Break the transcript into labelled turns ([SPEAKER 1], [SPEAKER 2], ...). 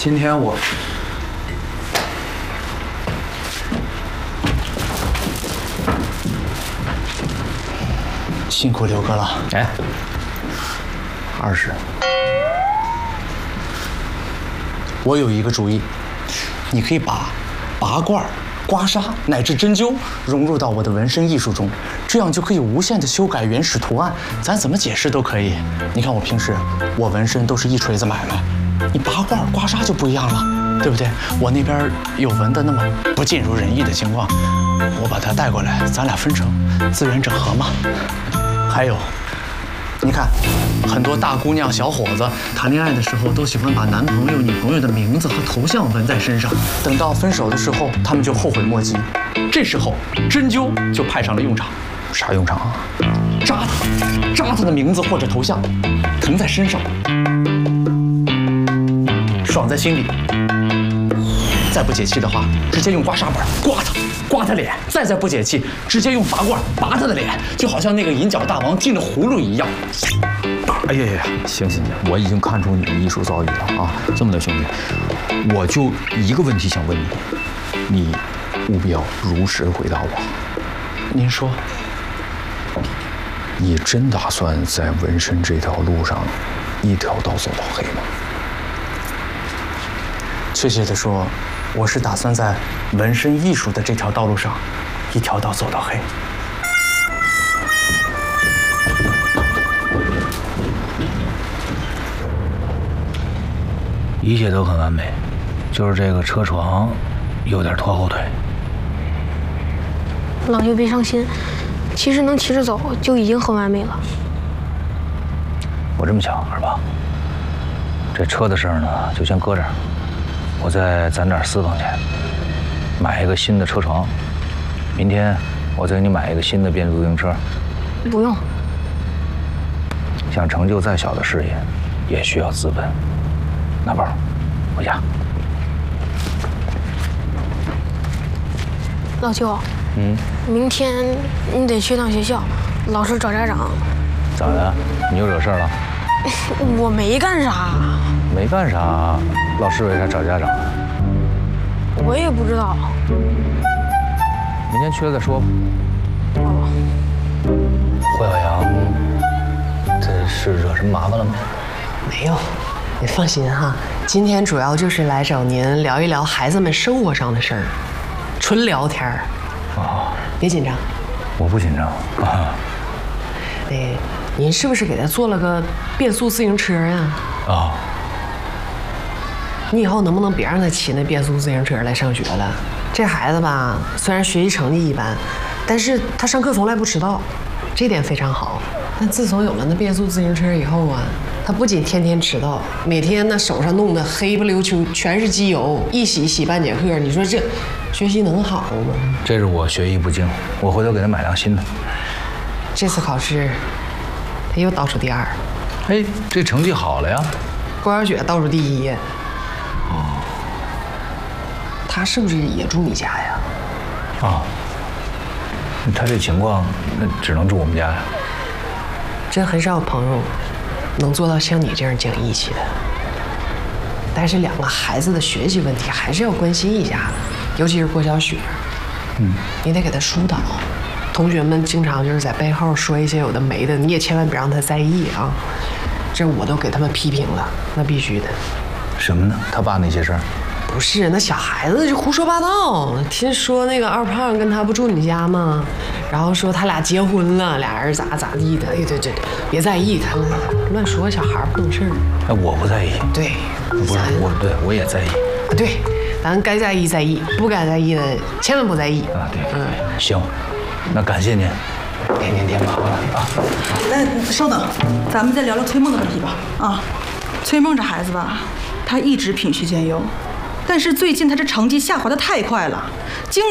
[SPEAKER 1] 今天我辛苦刘哥了。
[SPEAKER 2] 哎，20。
[SPEAKER 1] 我有一个主意，你可以把拔罐、刮痧乃至针灸融入到我的纹身艺术中，这样就可以无限的修改原始图案，咱怎么解释都可以。你看我平时我纹身都是一锤子买卖，你拔罐、刮痧就不一样了，对不对？我那边有纹的那么不尽如人意的情况，我把它带过来，咱俩分成资源整合嘛。还有，你看，很多大姑娘、小伙子谈恋爱的时候都喜欢把男朋友、女朋友的名字和头像纹在身上，等到分手的时候，他们就后悔莫及。这时候针灸就派上了用场。
[SPEAKER 2] 啥用场啊？
[SPEAKER 1] 扎他的名字或者头像，疼在身上，爽在心里。再不解气的话，直接用刮痧板刮他脸；再不解气，直接用拔罐拔他的脸，就好像那个银角大王进了葫芦一样。
[SPEAKER 2] 哎呀呀，行，我已经看出你的艺术造诣了啊！这么的兄弟，我就一个问题想问你，你务必要如实回答我。
[SPEAKER 1] 您说，
[SPEAKER 2] 你真打算在纹身这条路上一条道走到黑吗？
[SPEAKER 1] 确切的说，我是打算在纹身艺术的这条道路上一条道走到黑。
[SPEAKER 3] 一切都很完美，就是这个车床有点拖后腿。
[SPEAKER 4] 老舅别伤心，其实能骑着走就已经很完美了。
[SPEAKER 3] 我这么想，二爸，这车的事儿呢，就先搁这儿，我再攒点私房钱，买一个新的车床。明天我再给你买一个新的变速自行车。
[SPEAKER 4] 不用。
[SPEAKER 3] 想成就再小的事业，也需要资本。拿包，回家。
[SPEAKER 4] 老舅，明天你得去趟学校，老师找家长。
[SPEAKER 3] 咋的？你又惹事了？
[SPEAKER 4] 我没干啥。
[SPEAKER 3] 没干啥，老师为啥找家长？
[SPEAKER 4] 我也不知道。
[SPEAKER 3] 明天去了再说吧。
[SPEAKER 4] 哦。
[SPEAKER 3] 霍小阳，这是惹什么麻烦了吗？
[SPEAKER 5] 没有。你放心哈，今天主要就是来找您聊一聊孩子们生活上的事儿，纯聊天儿。
[SPEAKER 3] 哦，
[SPEAKER 5] 别紧张。
[SPEAKER 3] 我不紧张啊。
[SPEAKER 5] 您是不是给他做了个变速自行车呀？
[SPEAKER 3] 啊。
[SPEAKER 5] 你以后能不能别让他骑那变速自行车来上学了？这孩子吧，虽然学习成绩一般，但是他上课从来不迟到，这点非常好。但自从有了那变速自行车以后啊，他不仅天天迟到，每天那手上弄得黑不溜秋，全是机油，一洗半节课。你说这学习能好吗？
[SPEAKER 3] 这是我学艺不精，我回头给他买辆新的。
[SPEAKER 5] 这次考试，他又倒数第二。
[SPEAKER 3] 哎，这成绩好了呀。
[SPEAKER 5] 郭小雪倒数第一。哦。他是不是也住你家呀？
[SPEAKER 3] 啊。他这情况，那只能住我们家呀。
[SPEAKER 5] 真很少有朋友能做到像你这样讲义气的。但是两个孩子的学习问题还是要关心一下的，尤其是郭小雪。你得给她疏导。同学们经常就是在背后说一些有的没的，你也千万别让她在意啊。这我都给他们批评了，那必须的。
[SPEAKER 3] 什么呢？他爸那些事儿？
[SPEAKER 5] 不是，那小孩子就胡说八道。听说那个二胖跟他不住你家吗？然后说他俩结婚了，俩人咋地的。哎，对，别在意他们乱说，小孩不懂事儿。
[SPEAKER 3] 哎，我不在意。
[SPEAKER 5] 对，
[SPEAKER 3] 不是我也在意。
[SPEAKER 5] 对，咱该在意在意，不该在意的千万不在意
[SPEAKER 3] 啊。对，行，那感谢您，添麻烦了啊。
[SPEAKER 6] 稍等，咱们再聊聊崔梦的问题吧。啊，崔梦这孩子吧，他一直品学兼优。但是最近他这成绩下滑的太快了，